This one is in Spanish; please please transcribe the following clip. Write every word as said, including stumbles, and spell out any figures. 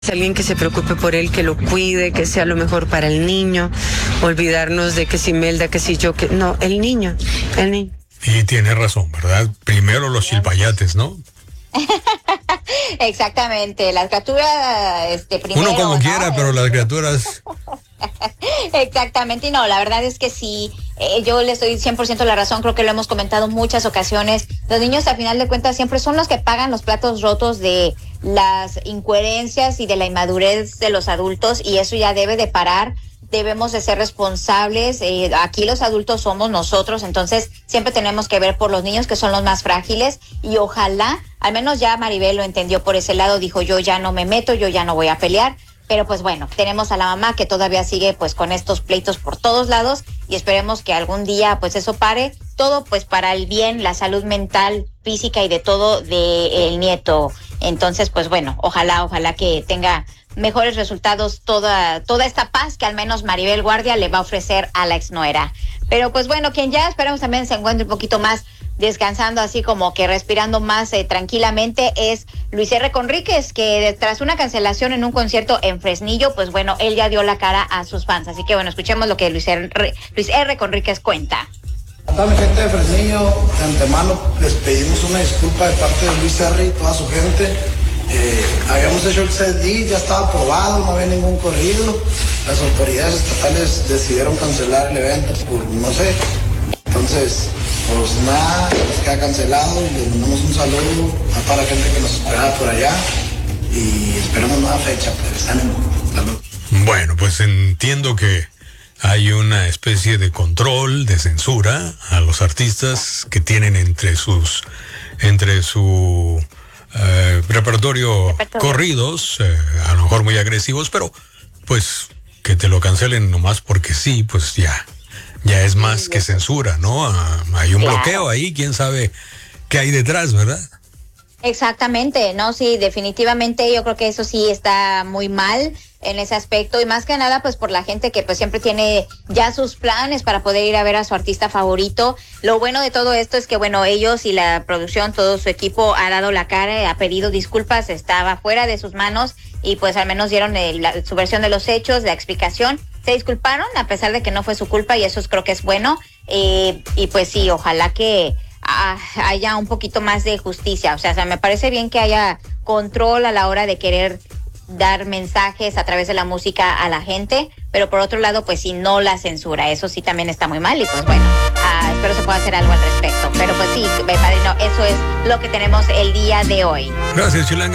Alguien que se preocupe por él, que lo cuide, que sea lo mejor para el niño, olvidarnos de que si Melda, que si yo, que no, el niño, el niño. Y tiene razón, ¿verdad? Primero los chilpayates, ¿no? Exactamente, las criaturas, este, primero, uno como ¿no? quiera, pero las criaturas... Exactamente, y no, la verdad es que sí, eh, yo les doy cien por ciento la razón, creo que lo hemos comentado en muchas ocasiones, los niños al final de cuentas siempre son los que pagan los platos rotos de las incoherencias y de la inmadurez de los adultos, y eso ya debe de parar. Debemos de ser responsables, eh, aquí los adultos somos nosotros, entonces siempre tenemos que ver por los niños que son los más frágiles, y ojalá, al menos ya Maribel lo entendió por ese lado, dijo yo ya no me meto, yo ya no voy a pelear. Pero pues bueno, tenemos a la mamá que todavía sigue pues con estos pleitos por todos lados, y esperemos que algún día pues eso pare, todo pues para el bien, la salud mental, física y de todo del nieto. Entonces pues bueno, ojalá, ojalá que tenga mejores resultados toda, toda esta paz que al menos Maribel Guardia le va a ofrecer a la exnuera. Pero pues bueno, quien ya esperamos también se encuentre un poquito más descansando, así como que respirando más eh, tranquilamente, es Luis R. Conríquez, que tras una cancelación en un concierto en Fresnillo, pues bueno, él ya dio la cara a sus fans. Así que bueno, escuchemos lo que Luis R. Luis R. Conríquez cuenta. A toda mi gente de Fresnillo, de antemano les pedimos una disculpa de parte de Luis R. y toda su gente. Eh, habíamos hecho el C D, ya estaba aprobado, no había ningún corrido. Las autoridades estatales decidieron cancelar el evento por no sé. Entonces, pues nada, nos queda cancelado, y les mandamos un saludo a toda la gente que nos esperaba por allá, y esperamos nueva fecha, pues ánimo. Salud. Bueno, pues entiendo que hay una especie de control, de censura a los artistas que tienen entre sus, entre su eh, repertorio, repertorio corridos, eh, a lo mejor muy agresivos, pero pues que te lo cancelen nomás porque sí, pues ya. Ya es más que censura, ¿no? Ah, hay un claro. bloqueo ahí, quién sabe qué hay detrás, ¿verdad? Exactamente, no, sí, definitivamente yo creo que eso sí está muy mal en ese aspecto, y más que nada pues por la gente que pues siempre tiene ya sus planes para poder ir a ver a su artista favorito. Lo bueno de todo esto es que bueno, ellos y la producción, todo su equipo ha dado la cara, ha pedido disculpas, estaba fuera de sus manos, y pues al menos dieron el, la, su versión de los hechos, la explicación. Se disculparon a pesar de que no fue su culpa, y eso es, creo que es bueno, eh, y pues sí, ojalá que ah, haya un poquito más de justicia. O sea, o sea, me parece bien que haya control a la hora de querer dar mensajes a través de la música a la gente, pero por otro lado, pues sí, no la censura, eso sí también está muy mal, y pues bueno, ah, espero se pueda hacer algo al respecto. Pero pues sí, padrino, eso es lo que tenemos el día de hoy. Gracias, Chilanga.